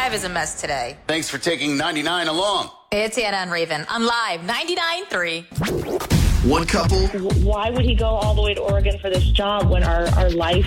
Live is a mess today. Thanks for taking 99 along. It's Anna and Raven on Live 99.3. One couple. Why would he go all the way to Oregon for this job when our life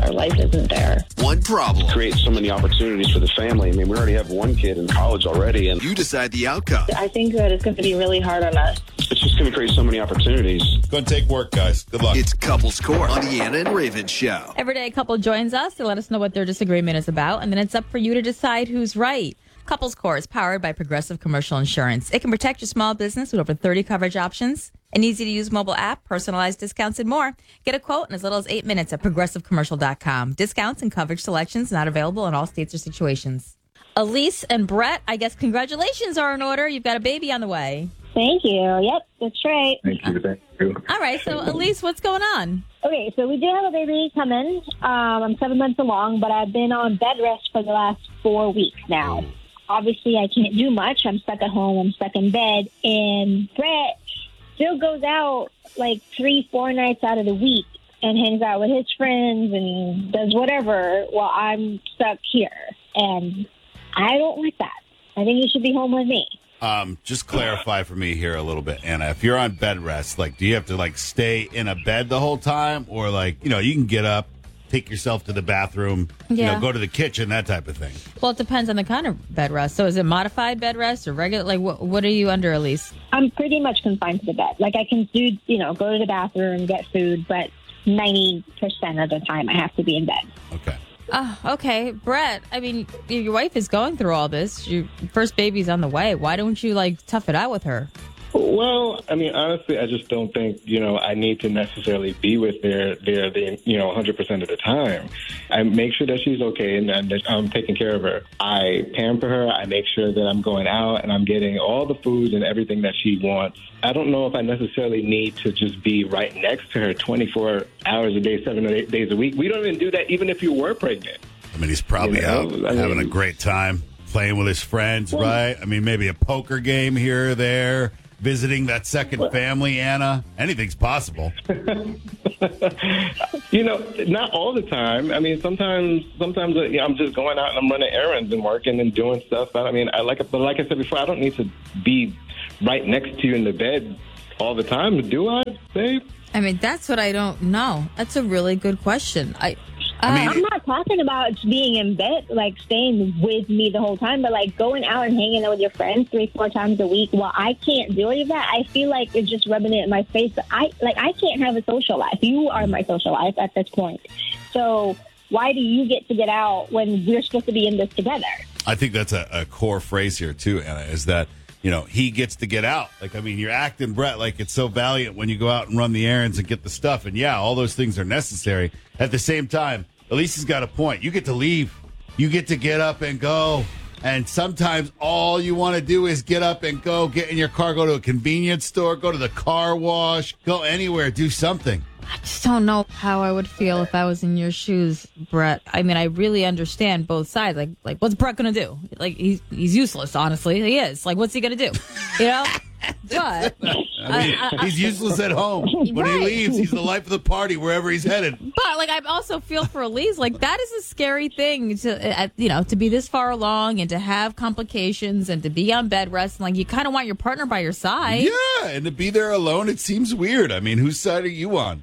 isn't there? One problem. Create so many opportunities for the family. I mean, we already have one kid in college already, and You decide the outcome. I think that it's going to be really hard on us. it's just going to create so many opportunities. Going to take work, guys. Good luck. It's Couples Court on the Anna and Raven Show. Every day a couple joins us to let us know what their disagreement is about, and then it's up for you to decide who's right. Couples Core is powered by Progressive Commercial Insurance. It can protect your small business with over 30 coverage options, an easy-to-use mobile app, personalized discounts, and more. Get a quote in as little as 8 minutes at progressivecommercial.com. Discounts and coverage selections not available in all states or situations. Elise and Brett, I guess congratulations are in order. You've got a baby on the way. Thank you. Yep, that's right. Thank you. All right, so Elise, what's going on? Okay, so we do have a baby coming. I'm 7 months along, but I've been on bed rest for the last 4 weeks now. Obviously, I can't do much. I'm stuck at home. I'm stuck in bed. And Brett still goes out like 3-4 nights out of the week and hangs out with his friends and does whatever while I'm stuck here. And I don't like that. I think he should be home with me. Just clarify for me here a little bit, Anna. If you're on bed rest, like, do you have to like stay in a bed the whole time, or like, you know, you can get up, take yourself to the bathroom, you know, go to the kitchen, that type of thing? Well, it depends on the kind of bed rest. So is it modified bed rest or regular? Like, what are you under, Elise? I'm pretty much confined to the bed. Like, I can do, go to the bathroom, get food, but 90% of the time I have to be in bed. Okay. Oh, okay. Brett, I mean, your wife is going through all this. Your first baby's on the way. Why don't you, like, tough it out with her? Well, I mean, honestly, I just don't think, I need to necessarily be with her 100% of the time. I make sure that she's okay and that I'm taking care of her. I pamper her. I make sure that I'm going out and I'm getting all the food and everything that she wants. I don't know if I necessarily need to just be right next to her 24 hours a day, 7 or 8 days a week. We don't even do that even if you were pregnant. I mean, he's probably out having a great time playing with his friends, right? I mean, maybe a poker game here or there. Visiting that second family, Anna. Anything's possible. Not all the time. I mean, sometimes I'm just going out and I'm running errands and working and doing stuff. But like I said before, I don't need to be right next to you in the bed all the time. Do I, babe? I mean, that's what I don't know. That's a really good question. I'm not talking about being in bed, like staying with me the whole time, but like going out and hanging out with your friends 3-4 times a week. Well, I can't do any of that. I feel like it's just rubbing it in my face. I can't have a social life. You are my social life at this point. So why do you get out when we're supposed to be in this together? I think that's a core phrase here too, Anna, is that, he gets to get out. Like, I mean, you're acting, Brett, like it's so valiant when you go out and run the errands and get the stuff. And yeah, all those things are necessary. At the same time, Elise has got a point. You get to leave. You get to get up and go. And sometimes all you want to do is get up and go, get in your car, go to a convenience store, go to the car wash, go anywhere, do something. I just don't know how I would feel if I was in your shoes, Brett. I mean, I really understand both sides. Like what's Brett going to do? Like, he's useless, honestly. He is. Like, what's he going to do? But I mean, he's useless at home. When he leaves, he's the life of the party wherever he's headed. But like, I also feel for Elise. Like, that is a scary thing to be this far along and to have complications and to be on bed rest. And like, you kind of want your partner by your side. Yeah, and to be there alone, it seems weird. I mean, whose side are you on?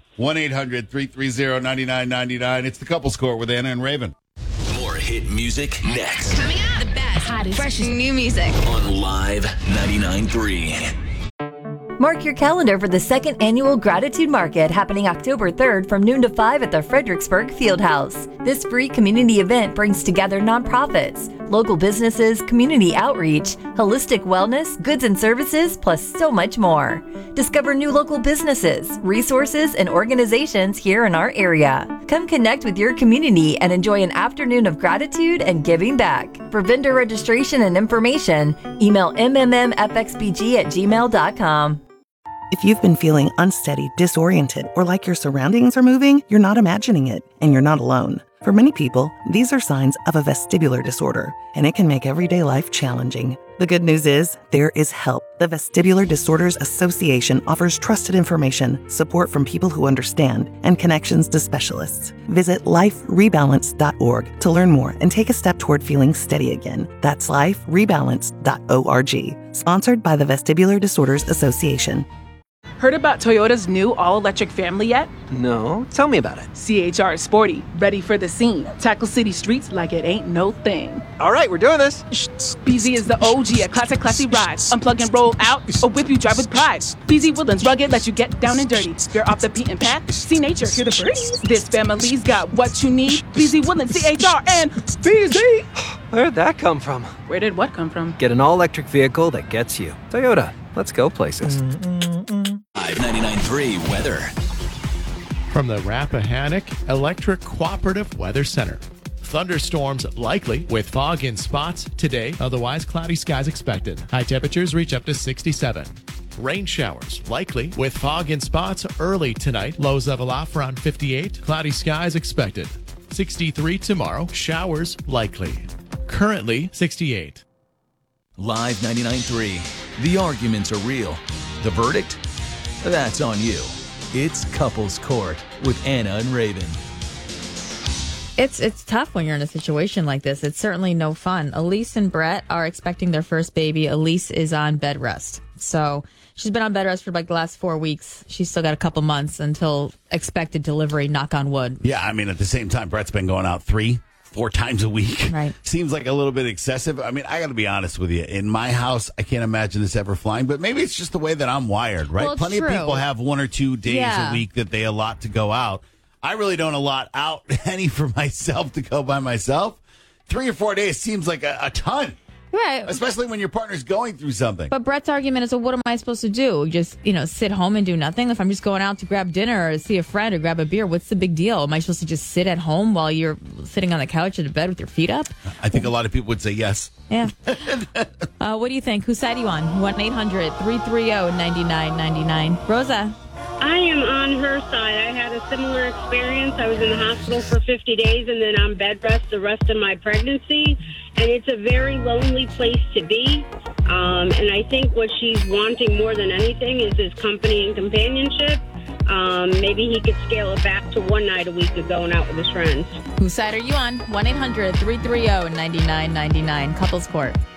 1-800-330-9999. It's the Couples Court with Anna and Raven. More hit music next. Coming up, the best, hottest, freshest new music On Live 99.3. Mark your calendar for the second annual Gratitude Market happening October 3rd from noon to 5 at the Fredericksburg Fieldhouse. This free community event brings together nonprofits, local businesses, community outreach, holistic wellness, goods and services, plus so much more. Discover new local businesses, resources, and organizations here in our area. Come connect with your community and enjoy an afternoon of gratitude and giving back. For vendor registration and information, email mmmfxbg@gmail.com. If you've been feeling unsteady, disoriented, or like your surroundings are moving, you're not imagining it, and you're not alone. For many people, these are signs of a vestibular disorder, and it can make everyday life challenging. The good news is, there is help. The Vestibular Disorders Association offers trusted information, support from people who understand, and connections to specialists. Visit liferebalance.org to learn more and take a step toward feeling steady again. That's liferebalance.org. Sponsored by the Vestibular Disorders Association. Heard about Toyota's new all-electric family yet? No, tell me about it. CHR is sporty, ready for the scene. Tackle city streets like it ain't no thing. All right, we're doing this. BZ is the OG, a classic classy ride. Unplug and roll out, or whip you drive with pride. BZ Woodlands rugged, let you get down and dirty. You're off the beaten path, see nature, hear the birdies. This family's got what you need. BZ Woodlands, CHR, and BZ. Where'd that come from? Where did what come from? Get an all-electric vehicle that gets you. Toyota, let's go places. 99.3 weather. From the Rappahannock Electric Cooperative Weather Center. Thunderstorms likely with fog in spots today, otherwise cloudy skies expected. High temperatures reach up to 67. Rain showers likely with fog in spots early tonight. Lows level off around 58. Cloudy skies expected. 63 tomorrow. Showers likely. Currently 68. Live 99.3. The arguments are real. The verdict? That's on you. It's Couples Court with Anna and Raven. It's tough when you're in a situation like this. It's certainly no fun. Elise and Brett are expecting their first baby. Elise is on bed rest. So she's been on bed rest for like the last 4 weeks. She's still got a couple months until expected delivery, knock on wood. Yeah, I mean, at the same time, Brett's been going out 3-4 times a week. Right. Seems like a little bit excessive. I mean, I got to be honest with you. In my house, I can't imagine this ever flying, but maybe it's just the way that I'm wired, right? Well, Plenty true. of people have 1 or 2 days Yeah. a week that they allot to go out. I really don't allot out any for myself to go by myself. 3 or 4 days seems like a ton. Right. Especially when your partner's going through something. But Brett's argument is, well, what am I supposed to do? Just, sit home and do nothing? If I'm just going out to grab dinner or see a friend or grab a beer, what's the big deal? Am I supposed to just sit at home while you're sitting on the couch in bed with your feet up? I think a lot of people would say yes. Yeah. What do you think? Whose side are you on? 1-800-330-9999. Rosa. I am on her side. I had a similar experience. I was in the hospital for 50 days and then on bed rest the rest of my pregnancy. And it's a very lonely place to be. And I think what she's wanting more than anything is his company and companionship. Maybe he could scale it back to 1 night a week of going out with his friends. Whose side are you on? 1-800-330-9999. Couples Court.